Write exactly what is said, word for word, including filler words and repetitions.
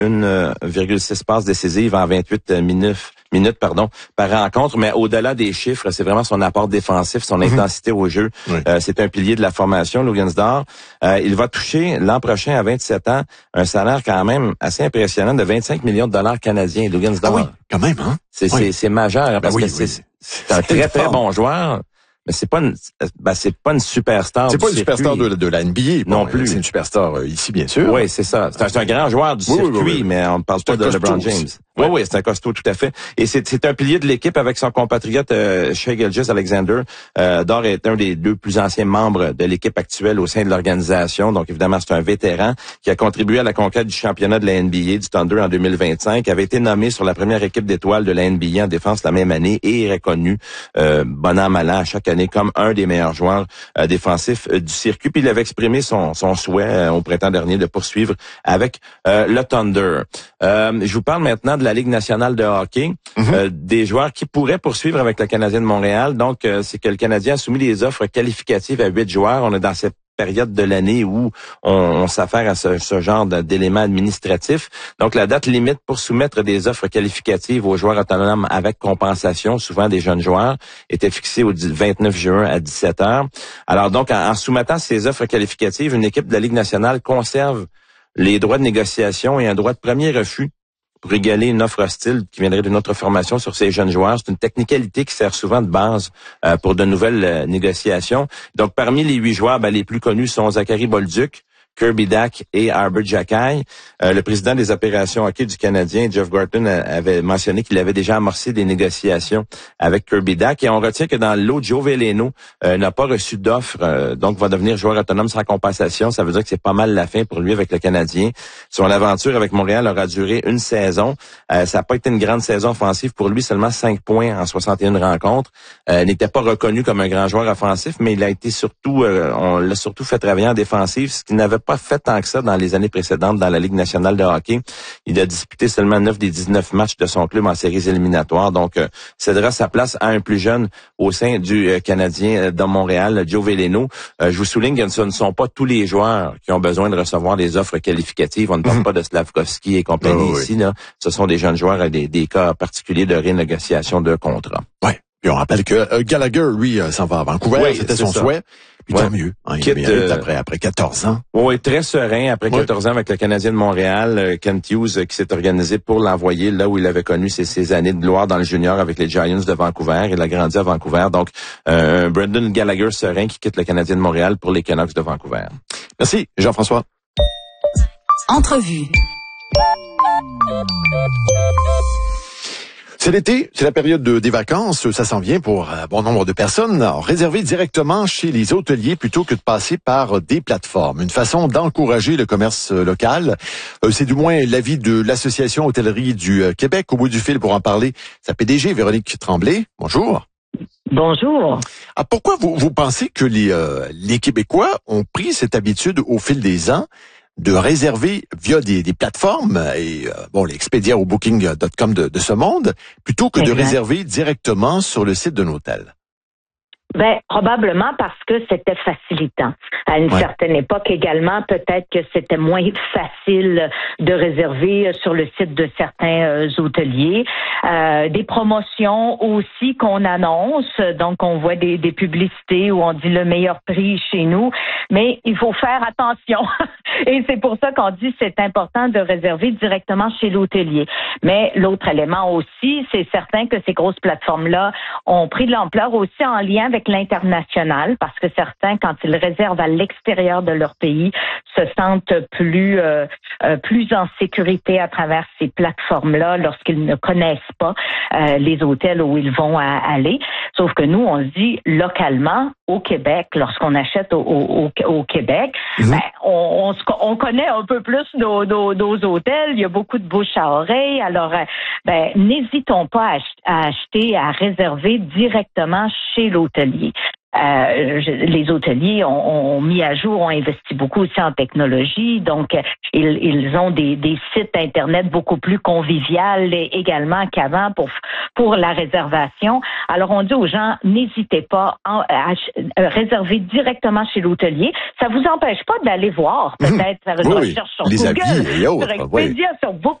un virgule six passes décisives en vingt-huit minutes, minutes pardon, par rencontre, mais au-delà des chiffres, c'est vraiment son apport défensif, son mm-hmm. intensité au jeu. Oui. Euh, c'est un pilier de la formation, Lugansdor. Euh, il va toucher l'an prochain, à vingt-sept ans, un salaire quand même assez impressionnant de vingt-cinq millions de dollars canadiens. Lugansdor. Ah oui, quand même, hein? C'est, oui. c'est, c'est majeur, hein, parce ben oui, que oui. c'est, c'est un très, très bon joueur. Mais c'est pas une, ben c'est pas une superstar. C'est pas une circuit. superstar de, de la N B A. Bon, non plus. C'est une superstar euh, ici, bien sûr. Oui, c'est ça. C'est un, c'est un grand joueur du oui, circuit, oui, oui, oui. mais on ne parle pas de LeBron James. Oui, oui, c'est un costaud tout à fait. Et c'est, c'est un pilier de l'équipe avec son compatriote euh, Shai Gilgeous-Alexander. Euh, Dor est un des deux plus anciens membres de l'équipe actuelle au sein de l'organisation. Donc, évidemment, c'est un vétéran qui a contribué à la conquête du championnat de la N B A du Thunder en deux mille vingt-cinq, avait été nommé sur la première équipe d'étoiles de la N B A en défense la même année et est reconnu, euh, bon an, mal an, à chaque année comme un des meilleurs joueurs euh, défensifs euh, du circuit. Puis il avait exprimé son, son souhait euh, au printemps dernier de poursuivre avec euh, le Thunder. Euh, je vous parle maintenant de la Ligue nationale de hockey, mm-hmm. euh, des joueurs qui pourraient poursuivre avec le Canadien de Montréal. Donc, euh, c'est que le Canadien a soumis des offres qualificatives à huit joueurs. On est dans cette période de l'année où on, on s'affaire à ce, ce genre d'éléments administratifs. Donc, la date limite pour soumettre des offres qualificatives aux joueurs autonomes avec compensation, souvent des jeunes joueurs, était fixée au vingt-neuf juin à dix-sept heures. Alors donc, en, en soumettant ces offres qualificatives, une équipe de la Ligue nationale conserve les droits de négociation et un droit de premier refus pour égaler une offre hostile qui viendrait d'une autre formation sur ces jeunes joueurs. C'est une technicalité qui sert souvent de base euh, pour de nouvelles euh, négociations. Donc, parmi les huit joueurs, ben, les plus connus sont Zachary Bolduc, Kirby Dack et Arbor Xhekaj. Euh, le président des opérations hockey du Canadien, Jeff Gorton, avait mentionné qu'il avait déjà amorcé des négociations avec Kirby Dack. Et on retient que dans l'autre, Joe Veleno euh, n'a pas reçu d'offre, euh, donc va devenir joueur autonome sans compensation. Ça veut dire que c'est pas mal la fin pour lui avec le Canadien. Son aventure avec Montréal aura duré une saison. Euh, ça n'a pas été une grande saison offensive pour lui, seulement cinq points en soixante et une rencontres. Euh, n'était pas reconnu comme un grand joueur offensif, mais il a été surtout, euh, on l'a surtout fait travailler en défensive, ce qui n'avait pas fait tant que ça dans les années précédentes dans la Ligue nationale de hockey. Il a disputé seulement neuf des dix-neuf matchs de son club en séries éliminatoires. Donc, euh, cédera sa place à un plus jeune au sein du euh, Canadien euh, de Montréal, Joe Veleno. Euh, je vous souligne que ce ne sont pas tous les joueurs qui ont besoin de recevoir des offres qualificatives. On ne parle mmh. pas de Slavkovski et compagnie oh, ici. Oui. Là. Ce sont des jeunes joueurs avec des, des cas particuliers de renégociation de contrat. Ouais. Puis on rappelle que euh, Gallagher, lui, euh, s'en va à Vancouver. Oui, c'était son ça. souhait. Puis ouais. tant mieux. Hein, il Quitte, euh, après, après quatorze ans. Oui, très serein. Après quatorze ouais. ans avec le Canadien de Montréal, euh, Kent Hughes euh, qui s'est organisé pour l'envoyer là où il avait connu ses, ses années de gloire dans le junior avec les Giants de Vancouver. Il a grandi à Vancouver. Donc, euh, Brendan Gallagher serein qui quitte le Canadien de Montréal pour les Canucks de Vancouver. Merci, Jean-François. Entrevue. C'est l'été, c'est la période de, des vacances, ça s'en vient pour un bon nombre de personnes. Réserver directement chez les hôteliers plutôt que de passer par des plateformes. Une façon d'encourager le commerce local. C'est du moins l'avis de l'Association Hôtellerie du Québec. Au bout du fil pour en parler, sa P D G, Véronique Tremblay. Bonjour. Bonjour. Ah, pourquoi vous, vous pensez que les, euh, les Québécois ont pris cette habitude au fil des ans de réserver via des, des plateformes et euh, bon l'Expedia ou Booking point com de, de ce monde, plutôt que exact. de réserver directement sur le site d'un hôtel? Ben, probablement parce que c'était facilitant. À une ouais. certaine époque également, peut-être que c'était moins facile de réserver sur le site de certains euh, hôteliers. Euh, des promotions aussi qu'on annonce, donc on voit des, des publicités où on dit le meilleur prix chez nous, mais il faut faire attention. Et c'est pour ça qu'on dit que c'est important de réserver directement chez l'hôtelier. Mais l'autre élément aussi, c'est certain que ces grosses plateformes-là ont pris de l'ampleur aussi en lien avec l'international, parce que certains, quand ils réservent à l'extérieur de leur pays, se sentent plus euh, euh, plus en sécurité à travers ces plateformes-là lorsqu'ils ne connaissent pas euh, les hôtels où ils vont à, aller. Sauf que nous, on se dit localement, au Québec, lorsqu'on achète au, au, au Québec, mmh. ben, on, on, on connaît un peu plus nos, nos, nos hôtels. Il y a beaucoup de bouche à oreille. Alors, ben, n'hésitons pas à, à acheter, à réserver directement chez l'hôtelier. Euh, je, les hôteliers ont, ont mis à jour, ont investi beaucoup aussi en technologie, donc euh, ils, ils ont des, des sites internet beaucoup plus convivial également qu'avant pour pour la réservation. Alors on dit aux gens, n'hésitez pas à, à, à réserver directement chez l'hôtelier. Ça vous empêche pas d'aller voir, peut-être faire une oui, recherche sur les Google, avis et autres, sur Expedia, oui. sur